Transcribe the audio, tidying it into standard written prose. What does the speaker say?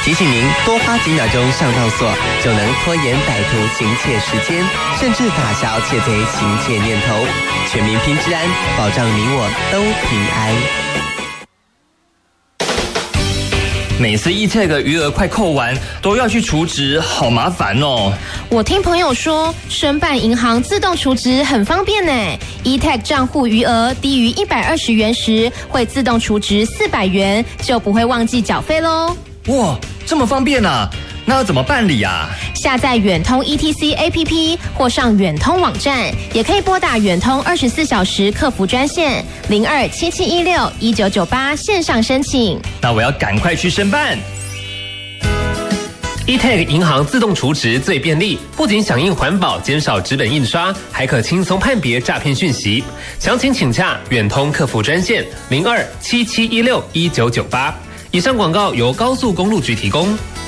提醒您多花几秒钟上套锁，就能拖延歹徒行窃时间，甚至打消窃贼行窃念头。全民拼治安，保障你我都平安。 每次eTag余额快扣完，都要去储值，好麻烦哦。 我听朋友说，申办银行自动储值很方便呢。eTag 账户余额低于120元时，会自动储值400元，就不会忘记缴费咯。 哇，这么方便啊！那要怎么办理啊？ 下载远通 ETC APP 或上远通网站，也可以拨打远通24小时客服专线0277161998线上申请。 那我要赶快去申办。 eTag 银行自动储值最便利，不仅响应环保，减少纸本印刷，还可轻松判别诈骗讯息。详情请洽远通客服专线0277161998。以上广告由高速公路局提供。